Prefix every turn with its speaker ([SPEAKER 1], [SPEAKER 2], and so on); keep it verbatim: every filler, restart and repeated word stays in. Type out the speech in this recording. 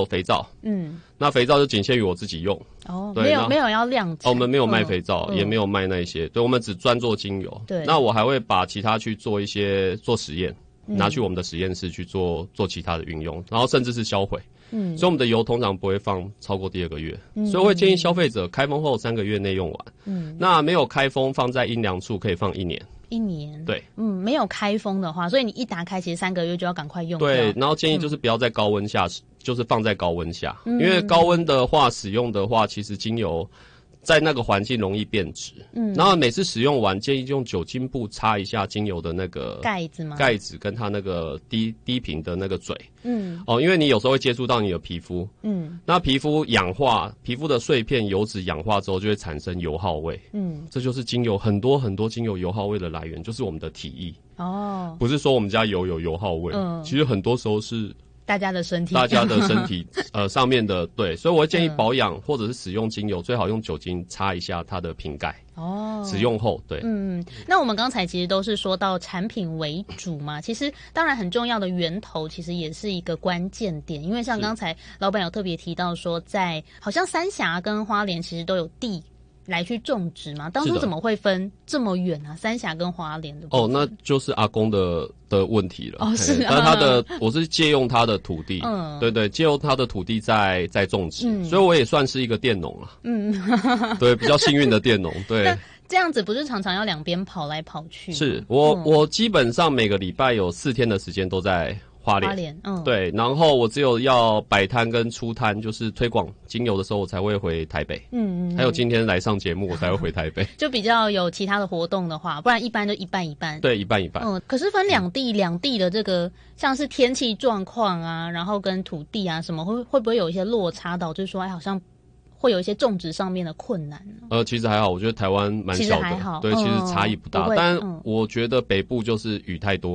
[SPEAKER 1] 肥皂，
[SPEAKER 2] 嗯，
[SPEAKER 1] 那肥皂就仅限于我自己用。
[SPEAKER 2] 哦，
[SPEAKER 1] 对然后
[SPEAKER 2] 没有没有要量产、
[SPEAKER 1] 哦，我们没有卖肥皂，
[SPEAKER 2] 嗯
[SPEAKER 1] 也没有卖那些，对，我们只专做精油。
[SPEAKER 2] 对
[SPEAKER 1] 那我还会把其他去做一些做实验，
[SPEAKER 2] 嗯
[SPEAKER 1] 拿去我们的实验室去做做其他的运用，然后甚至是销毁。
[SPEAKER 2] 嗯，
[SPEAKER 1] 所以我们的油通常不会放超过第二个月，嗯、所以我会建议消费者开封后三个月内用完。嗯，那没有开封放在阴凉处可以放一年。
[SPEAKER 2] 一年，
[SPEAKER 1] 对，
[SPEAKER 2] 嗯，没有开封的话，所以你一打开，其实三个月就要赶快用掉。
[SPEAKER 1] 对，然后建议就是不要在高温下，嗯、就是放在高温下，嗯、因为高温的话使用的话，其实精油在那个环境容易变质。嗯，然后每次使用完，建议用酒精布擦一下精油的那个
[SPEAKER 2] 盖子吗？
[SPEAKER 1] 盖子跟它那个低低频的那个嘴。
[SPEAKER 2] 嗯，
[SPEAKER 1] 哦，因为你有时候会接触到你的皮肤。
[SPEAKER 2] 嗯，
[SPEAKER 1] 那皮肤氧化，皮肤的碎片油脂氧化之后，就会产生油耗味。
[SPEAKER 2] 嗯，
[SPEAKER 1] 这就是精油很多很多精油油耗味的来源，就是我们的体液。
[SPEAKER 2] 哦，
[SPEAKER 1] 不是说我们家油有油耗味，嗯，其实很多时候是
[SPEAKER 2] 大家的身体，
[SPEAKER 1] 大家的身体呃上面的对，所以我会建议保养、嗯、或者是使用精油，最好用酒精擦一下它的瓶盖。哦，使用后对，
[SPEAKER 2] 嗯，那我们刚才其实都是说到产品为主嘛，其实当然很重要的源头其实也是一个关键点，因为像刚才老板有特别提到说，在好像三峡跟花莲其实都有地来去种植嘛，当初怎么会分这么远啊？三峡跟花莲的
[SPEAKER 1] 哦，那就是阿公的的问题了。
[SPEAKER 2] 哦，是啊，
[SPEAKER 1] 但他的我是借用他的土地，嗯，对对，借用他的土地在在种植，嗯、所以我也算是一个佃农了，嗯，对，比较幸运的佃农，对。
[SPEAKER 2] 这样子不是常常要两边跑来跑去吗？
[SPEAKER 1] 是我、嗯、我基本上每个礼拜有四天的时间都在花莲，
[SPEAKER 2] 花莲，嗯，
[SPEAKER 1] 对，然后我只有要摆摊跟出摊，就是推广精油的时候，我才会回台北，嗯嗯，还有今天来上节目，我才会回台北，
[SPEAKER 2] 就比较有其他的活动的话，不然一般就一半一半，
[SPEAKER 1] 对，一半一半，
[SPEAKER 2] 嗯，可是分两地，两、嗯、地的这个像是天气状况啊，然后跟土地啊什么，会会不会有一些落差，导致说，哎，好像会有一些种植上面的困难呢？
[SPEAKER 1] 呃，其实还好，我觉得台湾蛮小的，对，
[SPEAKER 2] 嗯、
[SPEAKER 1] 其实差异不大，但我觉得北部就是雨太多。